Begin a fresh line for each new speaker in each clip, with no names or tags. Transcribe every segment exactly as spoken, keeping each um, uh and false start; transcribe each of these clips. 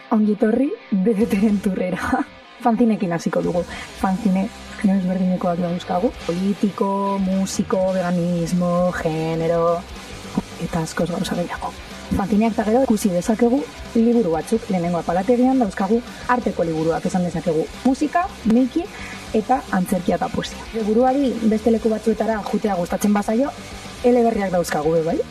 Ongitorri bedeteren turrera. Fanzinekin hasiko dugu. Fanzine, genero ezberdinekoak dauzkagu. Politiko, musiko, veganismo, genero, eta askoz gauza gehiago. Fanzineak eta gero ikusi dezakegu liburu batzuk. Lehenengo apalategian dauzkagu arteko liburuak esan dezakegu. Musika, meiki eta antzerkia eta poesia. Liburuari beste leku batzuetara jutea gustatzen bazaio, eleberriak dauzkagu, bai?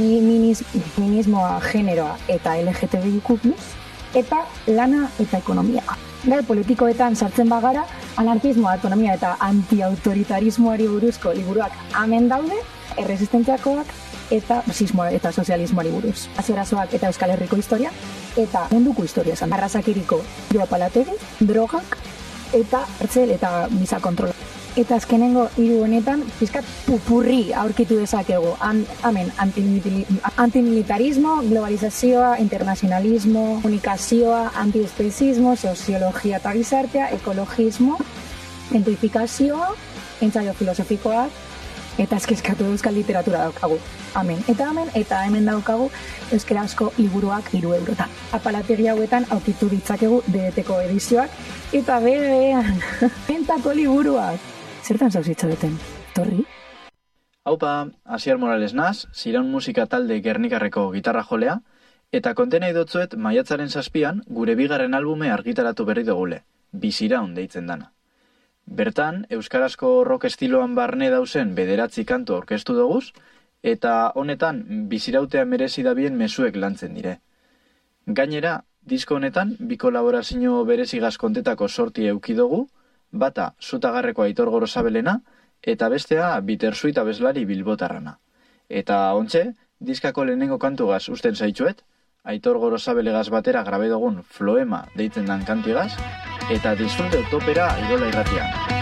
Feminismoa, generoa eta L G T B I Q plus, eta lana eta ekonomia. Gai politikoetan sartzen bagara, anarkismoa, autonomia eta antiautoritarismoari buruzko liburuak hemen daude, erresistentziakoak eta fasismoa eta sozialismoari buruz. Azerazoak eta Euskal Herriko historia, eta munduko historia esan. Arrasakiriko Joa Palategi, drogak, eta hartzel eta biza kontrola. Eta azkenengo hiru honetan, pizkat pupurri aurkitu dezakegu. Hemen, antimilitarismo, globalizazioa, internazionalismo, komunikazioa, antiespezismo, soziologia eta gizartea, ekologismo, identifikazioa, entzaio filosofikoak, eta eskeskatu euskal literatura daukagu. Amen. Eta hemen, eta hemen daukagu euskarazko liburuak hiru eurotan. Apalategi hauetan aurkitu ditzakegu D D T-ko edizioak, eta bebean, entako liburuak. Zertan zauzitza beten, torri?
Haupa, Asier Morales naz, Ziraun Musika Talde Gernikarreko gitarra jolea, eta konten nahi dotzuet maiatzaren zazpian gure bigarren albume argitaratu berri dugule, Biziraun deitzen dana. Bertan, euskarazko rock estiloan barne dauzen bederatzi kantu aurkeztu doguz, eta honetan bizirautea merezi dabien mezuek lantzen dire. Gainera, disko honetan bi kolaborazio berezigaz kontetako sorti eukidogu, bata Zutagarreko Aitor Gorosabelena, eta bestea Bitersuit abeslari bilbotarrana. Eta ontxe, diskako lehenengo kantugaz usten zaitxuet, Aitor Gorosabelegaz batera grabe dugun Floema deitzen dan kantigaz, eta disfrute utopera Irola irratian.